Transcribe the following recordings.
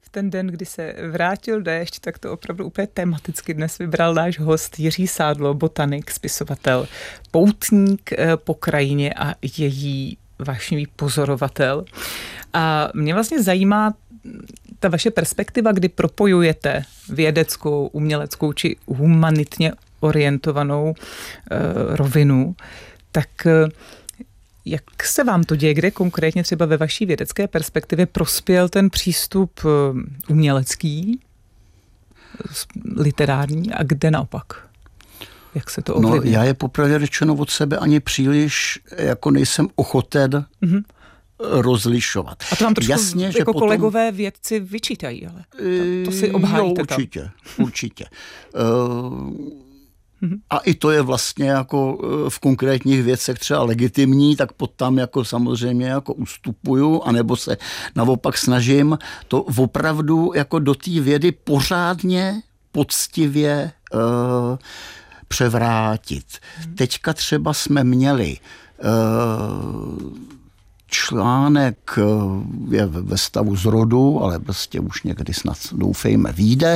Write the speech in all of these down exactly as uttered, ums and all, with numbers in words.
ten den, kdy se vrátil déšť, tak to opravdu úplně tematicky dnes vybral náš host Jiří Sádlo, botanik, spisovatel, poutník po krajině a její vášnivý pozorovatel. A mě vlastně zajímá ta vaše perspektiva, kdy propojujete vědeckou, uměleckou či humanitně orientovanou uh, rovinu, tak uh, jak se vám to děje, kde konkrétně třeba ve vaší vědecké perspektivě prospěl ten přístup uh, umělecký, literární a kde naopak? Jak se to ovlivňuje? No, já je popravdě řečeno od sebe ani příliš jako nejsem ochoten mm-hmm. rozlišovat. A to vám trošku Jasně, jako že potom... kolegové vědci vyčítají, ale to, to si obhájíte jo, určitě, tam. určitě. uh, a i to je vlastně jako v konkrétních věcech třeba legitimní, tak pod tam jako samozřejmě jako ustupuju, anebo se naopak snažím to opravdu jako do té vědy pořádně, poctivě uh, převrátit. Hmm. Teďka třeba jsme měli uh, článek je ve stavu zrodu, ale prostě už někdy snad doufejme vyjde,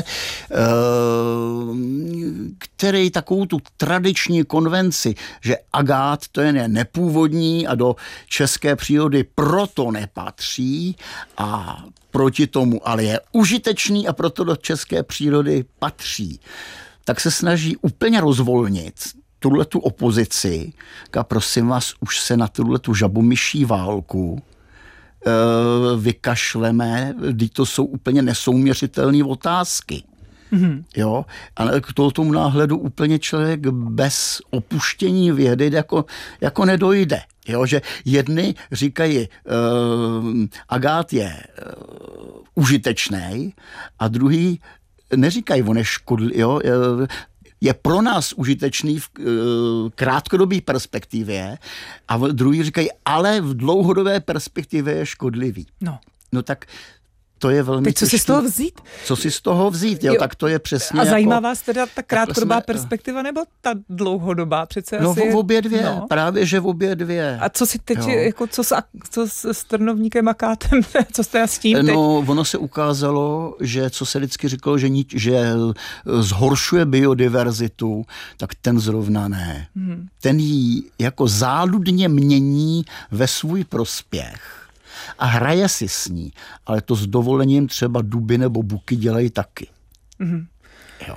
který takovou tu tradiční konvenci, že agát to je nepůvodní a do české přírody proto nepatří a proti tomu ale je užitečný a proto do české přírody patří, tak se snaží úplně rozvolnit tuhle tu opozici, a prosím vás, už se na tuhle tu žabomyší válku e, vykašleme, když to jsou úplně nesouměřitelné otázky. Mm-hmm. Jo? A k tomu náhledu úplně člověk bez opuštění vědy jako, jako nedojde. Jo? Že jedni říkají, e, agát je e, užitečný a druhý neříkají, on je škodlivý. Jo? E, je pro nás užitečný v krátkodobé perspektivě a druhý říkají, ale v dlouhodobé perspektivě je škodlivý. No. No tak to je velmi Teď co si z toho vzít? Co si z toho vzít, jo, jo. Tak to je přesně. A zajímá jako, vás teda ta krátkodobá jsme, perspektiva nebo ta dlouhodobá? Přece no asi v obě dvě, no. Právě že v obě dvě. A co si teď, jo. jako co s, co s trnovníkem a kátem, co jste s tím teď? No, ono se ukázalo, že co se vždycky říkalo, že, nič, že zhoršuje biodiverzitu, tak ten zrovna ne. Hmm. Ten ji jako záludně mění ve svůj prospěch. A hraje si s ní, ale to s dovolením třeba duby nebo buky dělají taky. Mm-hmm. Jo.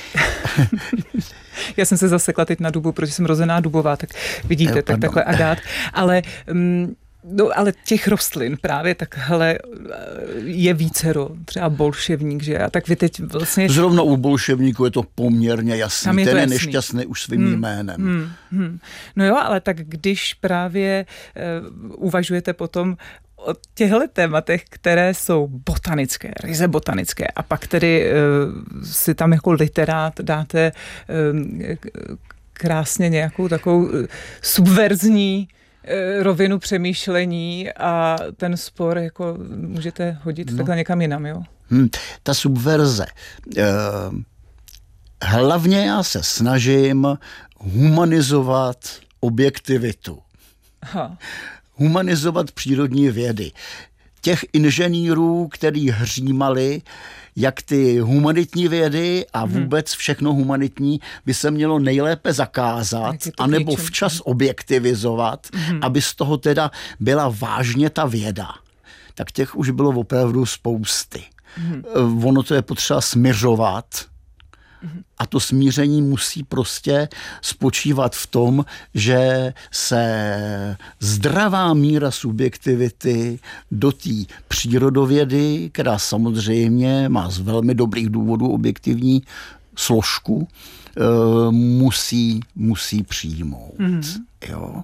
Já jsem se zasekla teď na dubu, protože jsem rozená dubová, tak vidíte, jo, tak takhle agát. Ale, um, no, ale těch rostlin právě takhle je vícero, třeba bolševník, že? A tak vy teď vlastně... Zrovna u bolševníku je to poměrně jasný. Je Ten to je jasný. nešťastný už svým hmm. jménem. Hmm. Hmm. No jo, ale tak když právě uh, uvažujete potom o těchto tématech, které jsou botanické, ryze botanické a pak tedy uh, si tam jako literát dáte uh, krásně nějakou takovou uh, subverzní uh, rovinu přemýšlení a ten spor jako můžete hodit no. takhle někam jinam, jo? Hmm, ta subverze. Uh, hlavně já se snažím humanizovat objektivitu. Aha. Humanizovat přírodní vědy. Těch inženýrů, který hřímali, jak ty humanitní vědy a vůbec všechno humanitní by se mělo nejlépe zakázat, anebo včas objektivizovat, mm-hmm. aby z toho teda byla vážně ta věda. Tak těch už bylo opravdu spousty. Mm-hmm. Ono to je potřeba směřovat. A to smíření musí prostě spočívat v tom, že se zdravá míra subjektivity do té přírodovědy, která samozřejmě má z velmi dobrých důvodů objektivní složku, musí, musí přijmout. Mm-hmm. Jo.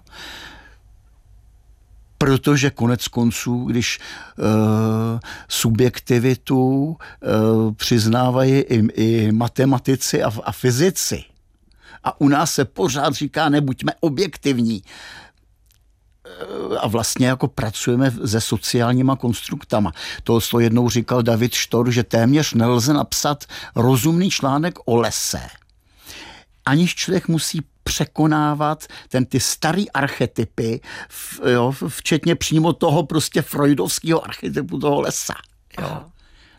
Protože konec konců, když uh, subjektivitu uh, přiznávají i, i matematici a, a fyzici. A u nás se pořád říká, nebuďme objektivní. Uh, a vlastně jako pracujeme se sociálníma konstruktama. To, co jednou říkal David Štor, že téměř nelze napsat rozumný článek o lese, aniž člověk musí překonávat ten ty starý archetypy, jo, včetně přímo toho prostě freudovského archetypu toho lesa. Jo.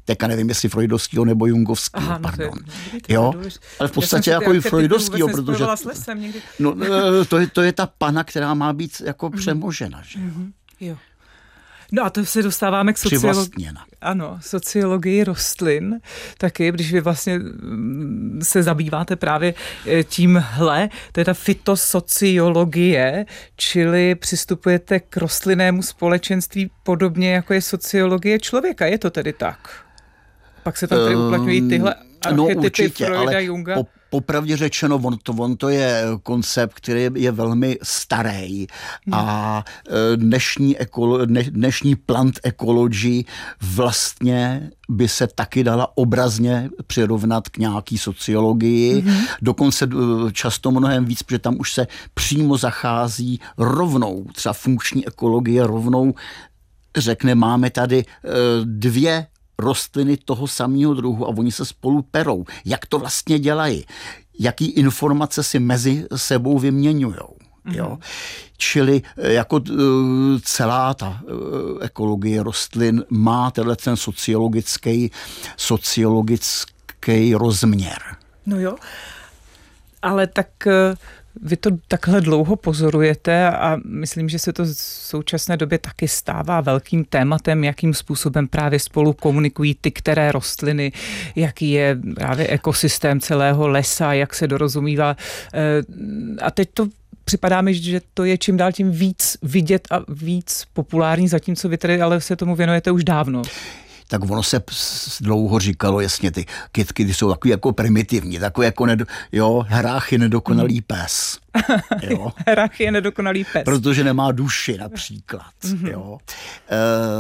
teďka nevím, jestli freudovského nebo jungovského, Aha, no pardon. To je, to jo, důlež... ale v podstatě jako i freudovského, protože někdy. No, to, je, to je ta pana, která má být jako mm. přemožena, že mm-hmm. jo. No a to se dostáváme k sociologii. Ano, sociologii rostlin taky, když vy vlastně se zabýváte právě tímhle, to je ta fytosociologie, čili přistupujete k rostlinnému společenství podobně jako je sociologie člověka, je to tedy tak? Pak se tam tady uplatňují tyhle archetypy no, určitě, Freuda, ale Junga? Po, popravdě řečeno, on to, on to je koncept, který je velmi starý hmm. a dnešní, ekolo, dnešní plant ecology vlastně by se taky dala obrazně přirovnat k nějaký sociologii, hmm. dokonce často mnohem víc, protože tam už se přímo zachází rovnou, třeba funkční ekologie rovnou řekne, máme tady dvě rostliny toho samého druhu a oni se spolu perou. Jak to vlastně dělají? Jaký informace si mezi sebou vyměňujou? Mm-hmm. Jo? Čili jako celá ta ekologie rostlin má tenhle ten sociologický, sociologický rozměr. No jo, ale tak vy to takhle dlouho pozorujete a myslím, že se to v současné době taky stává velkým tématem, jakým způsobem právě spolu komunikují ty, které rostliny, jaký je právě ekosystém celého lesa, jak se dorozumívá. A teď to připadá mi, že to je čím dál tím víc vidět a víc populární, zatímco vy tedy ale se tomu věnujete už dávno. Tak ono se dlouho říkalo, jasně, ty kytky ty jsou takový jako primitivní, takový jako, nedo, jo, hrách je nedokonalý pes. Jo. Hrách je nedokonalý pes. Protože nemá duši například. Mm-hmm. Jo. E,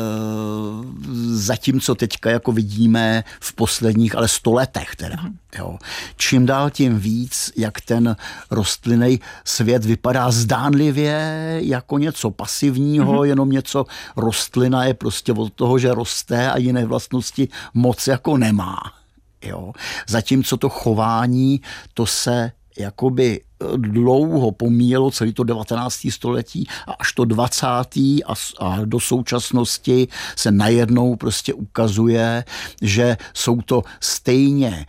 zatímco teďka jako vidíme v posledních, ale sto letech teda. Mm-hmm. Jo. Čím dál tím víc, jak ten rostlinný svět vypadá zdánlivě jako něco pasivního, mm-hmm. jenom něco, rostlina je prostě od toho, že roste a jiné vlastnosti moc jako nemá. Jo. Zatímco to chování, to se jakoby dlouho pomíjelo celé to devatenácté století a až to dvacáté a, a do současnosti se najednou prostě ukazuje, že jsou to stejně e,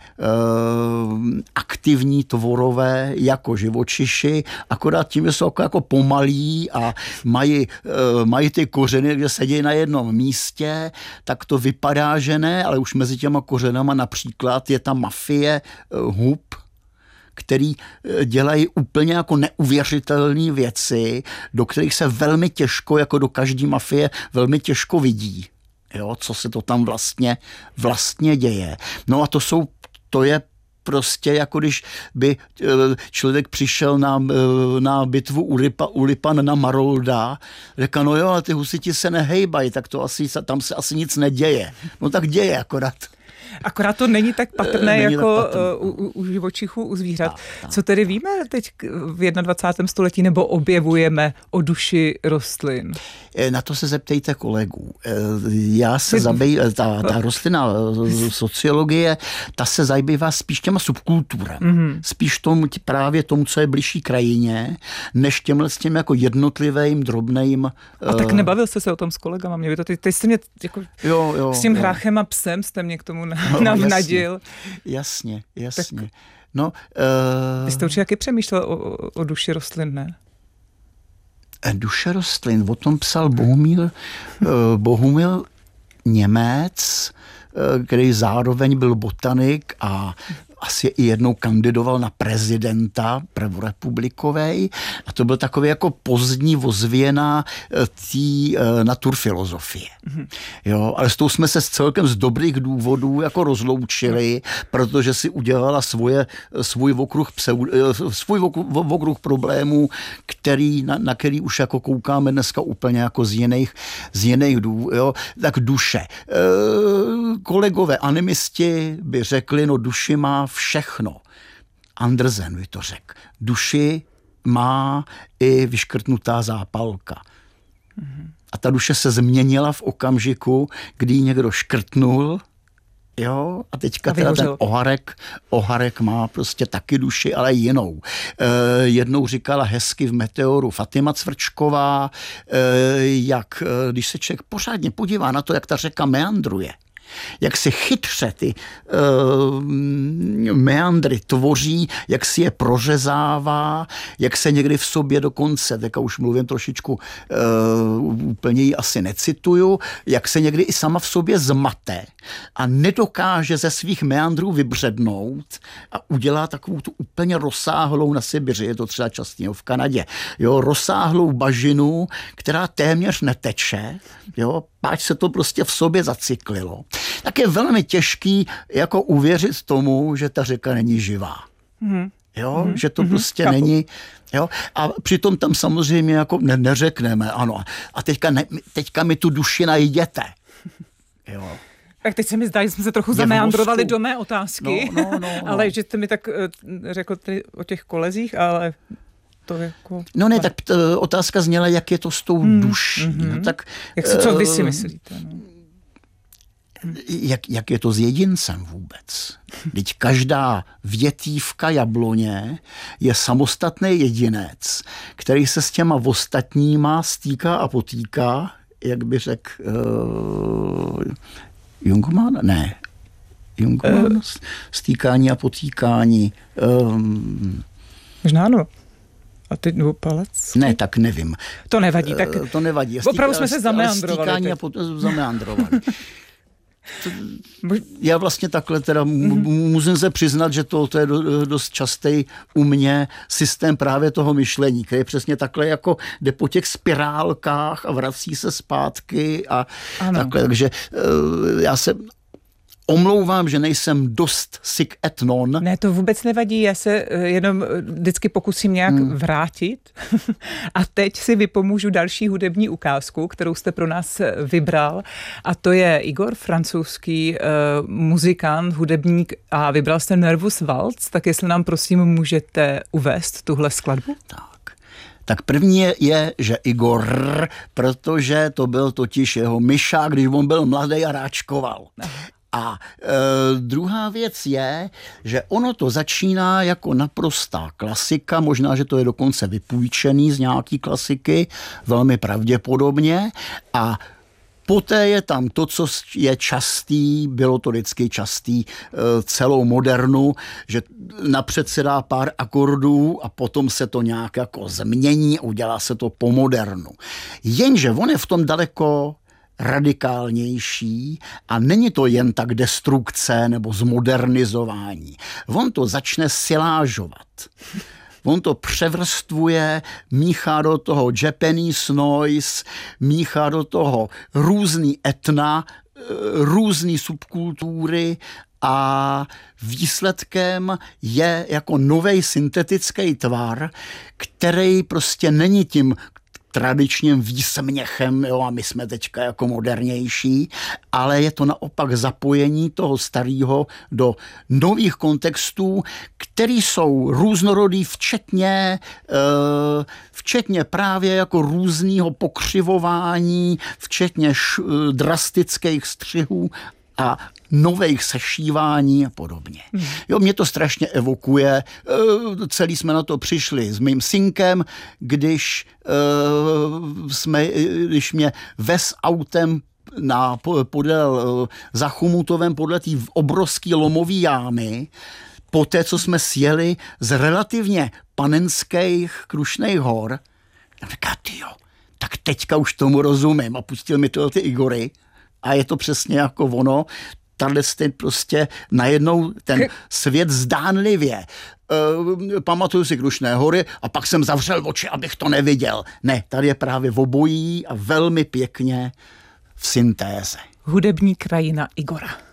aktivní tvorové jako živočiši, akorát tím, že jsou jako, jako pomalí a mají, e, mají ty kořeny, kde sedí na jednom místě, tak to vypadá, že ne, ale už mezi těma kořenama například je ta mafie e, hub, který dělají úplně jako neuvěřitelné věci, do kterých se velmi těžko, jako do každé mafie, velmi těžko vidí. Jo, co se to tam vlastně, vlastně děje. No a to jsou, to je prostě jako když by člověk přišel na, na bitvu u, Lipa, u Lipan na Marolda, řekl, no jo, ale ty husiti se nehejbají, tak to asi, tam se asi nic neděje. No tak děje akorát. Akorát to není tak patrné není jako tak patrné. U, u, u živočichů, u zvířat. Tak, tak. Co tedy víme teď v dvacátém prvním století nebo objevujeme o duši rostlin? Na to se zeptejte kolegů. Já se zabývám, ta, ta rostlina sociologie, ta se zabývá spíš těma subkulturami. Mm-hmm. Spíš tomu, právě tomu, co je bližší krajině, než těmhle s těm jako jednotlivým, drobným. A tak nebavil jste se o tom s kolegama? Mě by to, teď jste mě jako jo, jo, s tím jo. hráchem a psem jste mě k tomu no, navnadil. Jasně, jasně. jasně. No, uh... Vy jste určitě taky přemýšlel o, o, o duši rostlin, ne? Duše rostlin, o tom psal Bohumil, uh, Bohumil Němec, uh, který zároveň byl botanik a asi i jednou kandidoval na prezidenta prvorepublikovej a to byl takový jako pozdní ozvěna tý e, naturfilozofie. Mm-hmm. Jo, ale s tou jsme se celkem z dobrých důvodů jako rozloučili, protože si udělala svoje, svůj okruh, pseu, svůj okruh, okruh problémů, který, na, na který už jako koukáme dneska úplně jako z jiných, z jiných důvodů. Jo. Tak duše. E, kolegové animisti by řekli, no duši má všechno. Andersen by to řekl. Duši má i vyškrtnutá zápalka. Mm-hmm. A ta duše se změnila v okamžiku, kdy ji někdo škrtnul, jo, a teďka a teda ten oharek, oharek má prostě taky duši, ale jinou. E, jednou říkala hezky v Meteoru Fatima Cvrčková, e, jak, když se člověk pořádně podívá na to, jak ta řeka meandruje, Jak si chytře ty uh, meandry tvoří, jak si je prořezává, jak se někdy v sobě dokonce, teďka už mluvím trošičku, uh, úplně ji asi necituju, jak se někdy i sama v sobě zmate a nedokáže ze svých meandrů vybřednout a udělá takovou tu úplně rozsáhlou na Sibiři, je to třeba častě v Kanadě, jo, rozsáhlou bažinu, která téměř neteče, jo, páč se to prostě v sobě zacyklilo. Tak je velmi těžký jako uvěřit tomu, že ta řeka není živá. Mm. Jo, mm. že to mm. prostě Kapu. není. Jo, a přitom tam samozřejmě jako ne, neřekneme, ano, a teďka, ne, teďka mi tu duši najděte. Jo. Tak teď se mi zdá, že jsme se trochu zameandrovali do mé otázky, no, no, no, no. ale že jste mi tak řekl o těch kolezích, ale... To jako... No ne, tak t- otázka zněla, jak je to s tou hmm, duší. Mm-hmm. No, tak, jak si, co vy si myslíte? No? Jak, jak je to s jedincem vůbec? Vždyť každá větívka jabloně je samostatný jedinec, který se s těma ostatníma stýká a potýká, jak by řekl uh, Jungmann? Ne. Jungmann? Uh, stýkání a potýkání. Um, možná ano. A ty nebo palec? Ne, tak nevím. To nevadí. Tak to nevadí. Stýka, opravdu jsme se zameandrovali. Stýkání a pot, zameandrovali. Já vlastně takhle teda mm-hmm. musím se přiznat, že to, to je dost častý u mě systém právě toho myšlení, který přesně takhle jako jde po těch spirálkách a vrací se zpátky a ano. takhle. Takže já se omlouvám, že nejsem dost sic et non. Ne, to vůbec nevadí, já se jenom vždycky pokusím nějak hmm. vrátit a teď si vypomůžu další hudební ukázku, kterou jste pro nás vybral a to je Igor, francouzský uh, muzikant, hudebník a vybral jste Nervous Waltz, tak jestli nám prosím můžete uvést tuhle skladbu? Tak. Tak první je, je, že Igor, protože to byl totiž jeho myšák, když on byl mladý a ráčkoval. A e, druhá věc je, že ono to začíná jako naprostá klasika, možná, že to je dokonce vypůjčený z nějaký klasiky, velmi pravděpodobně, a poté je tam to, co je častý, bylo to vždycky častý e, celou modernu, že napřed se dá pár akordů a potom se to nějak jako změní, udělá se to po modernu. Jenže on je v tom daleko radikálnější a není to jen tak destrukce nebo zmodernizování. On to začne silážovat. On to převrstvuje, míchá do toho Japanese noise, míchá do toho různý etna, různý subkultury a výsledkem je jako novej syntetický tvar, který prostě není tím tradičním výsměchem, jo, a my jsme teďka jako modernější, ale je to naopak zapojení toho starého do nových kontextů, který jsou různorodý, včetně, uh, včetně právě jako různýho pokřivování, včetně š, uh, drastických střihů a nových sešívání a podobně. Hmm. Jo, mě to strašně evokuje. Celý jsme na to přišli s mým synkem, když uh, jsme, když mě vez autem na, podél za Chomutovem podle té obrovský lomový jámy, poté, co jsme sjeli z relativně panenských Krušných hor, říká, tyjo, tak teďka už tomu rozumím, a pustil mi to ty Igory. A je to přesně jako ono, tahle stejn prostě najednou ten svět zdánlivě. E, pamatuju si Krušné hory a pak jsem zavřel oči, abych to neviděl. Ne, tady je právě v obojí a velmi pěkně v syntéze. Hudební krajina Igora.